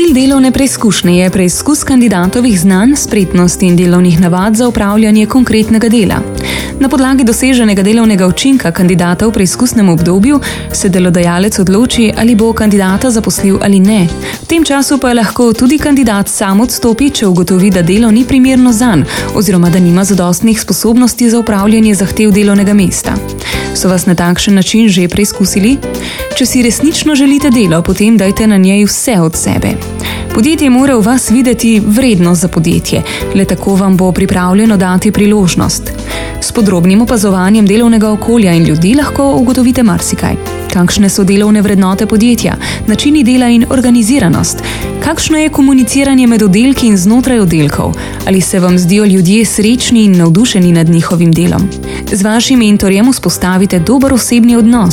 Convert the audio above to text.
Cilj delovne preizkušnje je preizkus kandidatovih znanj, spretnosti in delovnih navad za opravljanje konkretnega dela. Na podlagi doseženega delovnega učinka kandidata v preizkusnem obdobju se delodajalec odloči, ali bo kandidata zaposlil ali ne. V tem času pa lahko tudi kandidat sam odstopi, če ugotovi, da delo ni primerno zanj oziroma da nima zadostnih sposobnosti za opravljanje zahtev delovnega mesta. So vas na takšen način že preizkusili? Če si resnično želite delo, potem dajte na njej vse od sebe. Podjetje mora v vas videti vrednost za podjetje, le tako vam bo pripravljeno dati priložnost. S podrobnim opazovanjem delovnega okolja in ljudi lahko ugotovite marsikaj. Kakšne so delovne vrednote podjetja, načini dela in organiziranost? Kakšno je komuniciranje med oddelki in znotraj oddelkov? Ali se vam zdijo ljudje srečni in navdušeni nad njihovim delom? Z vašim mentorjem vzpostavite dober osebni odnos.